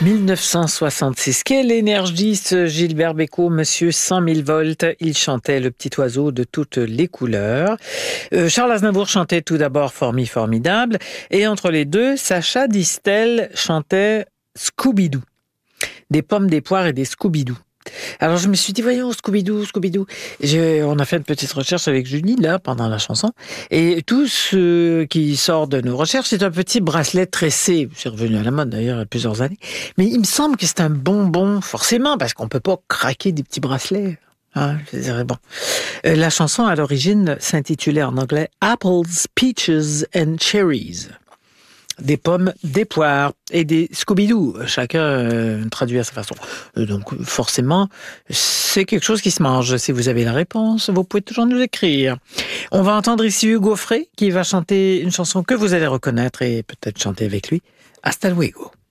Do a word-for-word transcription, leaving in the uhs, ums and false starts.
mille neuf cent soixante-six. Quelle énergie ce Gilbert Bécaud, monsieur cent mille volts. Il chantait Le petit oiseau de toutes les couleurs. Euh, Charles Aznavour chantait tout d'abord Formi formidable. Et entre les deux, Sacha Distel chantait Scooby-Doo. Des pommes, des poires et des Scooby-Doo. Alors je me suis dit, voyons, Scooby-Doo, Scooby-Doo. Je, on a fait une petite recherche avec Julie, là, pendant la chanson. Et tout ce qui sort de nos recherches, c'est un petit bracelet tressé. C'est revenu à la mode, d'ailleurs, il y a plusieurs années. Mais il me semble que c'est un bonbon, forcément, parce qu'on peut pas craquer des petits bracelets. Hein, je dirais, bon. Euh, la chanson, à l'origine, s'intitulait en anglais « Apples, Peaches and Cherries ». Des pommes, des poires et des Scooby-Doo. Chacun euh, traduit à sa façon. Euh, donc, forcément, c'est quelque chose qui se mange. Si vous avez la réponse, vous pouvez toujours nous écrire. On va entendre ici Hugo Frey qui va chanter une chanson que vous allez reconnaître et peut-être chanter avec lui. Hasta luego.